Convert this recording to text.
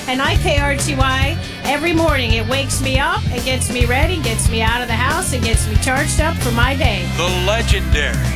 and I pay RTY every morning. It wakes me up, it gets me ready, gets me out of the house, it gets me charged up for my day. The legendary